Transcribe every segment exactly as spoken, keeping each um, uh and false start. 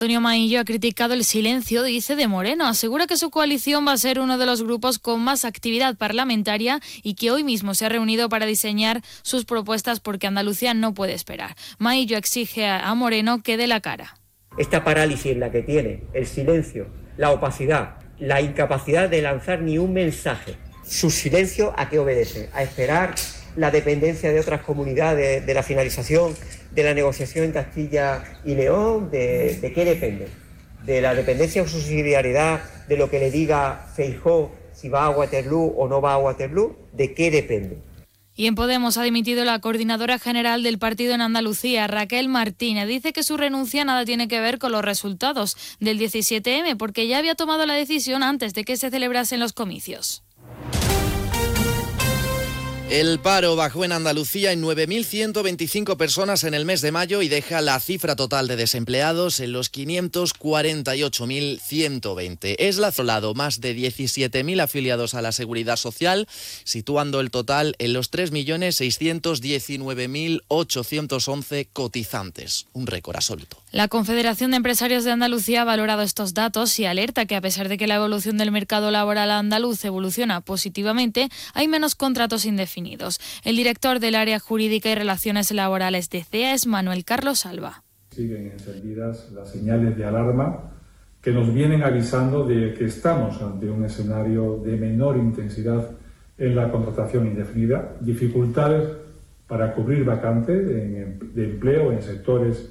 Antonio Maillo ha criticado el silencio, dice, de Moreno. Asegura que su coalición va a ser uno de los grupos con más actividad parlamentaria y que hoy mismo se ha reunido para diseñar sus propuestas porque Andalucía no puede esperar. Maillo exige a Moreno que dé la cara. Esta parálisis en la que tiene, el silencio, la opacidad, la incapacidad de lanzar ni un mensaje. Su silencio, ¿a qué obedece? A esperar la dependencia de otras comunidades, de la finalización de la negociación en Castilla y León. ¿De, de qué depende? ¿De la dependencia o subsidiariedad de lo que le diga Feijóo si va a Waterloo o no va a Waterloo? ¿De qué depende? Y en Podemos ha dimitido la coordinadora general del partido en Andalucía, Raquel Martínez. Dice que su renuncia nada tiene que ver con los resultados del diecisiete eme, porque ya había tomado la decisión antes de que se celebrasen los comicios. El paro bajó en Andalucía en nueve mil ciento veinticinco personas en el mes de mayo y deja la cifra total de desempleados en los quinientos cuarenta y ocho mil ciento veinte. Es la lado más de diecisiete mil afiliados a la Seguridad Social, situando el total en los tres millones seiscientos diecinueve mil ochocientos once cotizantes. Un récord absoluto. La Confederación de Empresarios de Andalucía ha valorado estos datos y alerta que a pesar de que la evolución del mercado laboral andaluz evoluciona positivamente, hay menos contratos indefinidos. El director del área jurídica y relaciones laborales de C E A es Manuel Carlos Alba. Siguen encendidas las señales de alarma que nos vienen avisando de que estamos ante un escenario de menor intensidad en la contratación indefinida, dificultades para cubrir vacantes de empleo en sectores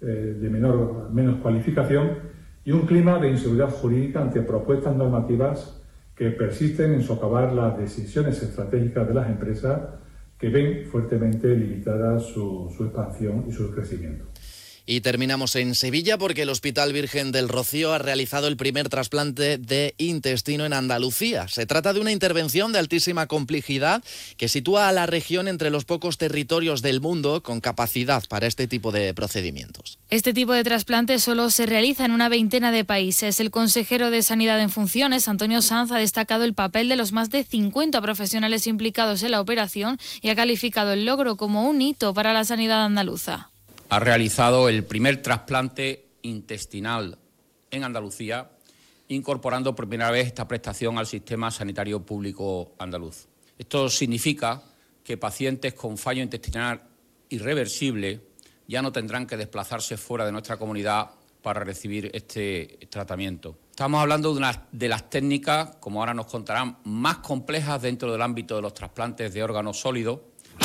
de menor, menos cualificación y un clima de inseguridad jurídica ante propuestas normativas que persisten en socavar las decisiones estratégicas de las empresas que ven fuertemente limitada su, su expansión y su crecimiento. Y terminamos en Sevilla porque el Hospital Virgen del Rocío ha realizado el primer trasplante de intestino en Andalucía. Se trata de una intervención de altísima complejidad que sitúa a la región entre los pocos territorios del mundo con capacidad para este tipo de procedimientos. Este tipo de trasplante solo se realiza en una veintena de países. El consejero de Sanidad en funciones, Antonio Sanz, ha destacado el papel de los más de cincuenta profesionales implicados en la operación y ha calificado el logro como un hito para la sanidad andaluza. Ha realizado el primer trasplante intestinal en Andalucía, incorporando por primera vez esta prestación al sistema sanitario público andaluz. Esto significa que pacientes con fallo intestinal irreversible ya no tendrán que desplazarse fuera de nuestra comunidad para recibir este tratamiento. Estamos hablando de una de las técnicas, como ahora nos contarán, más complejas dentro del ámbito de los trasplantes de órganos sólidos.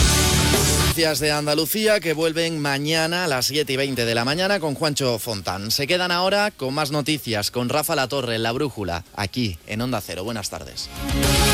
Noticias de Andalucía que vuelven mañana a las siete y veinte de la mañana con Juancho Fontán. Se quedan ahora con más noticias con Rafa Latorre en La Brújula, aquí en Onda Cero. Buenas tardes.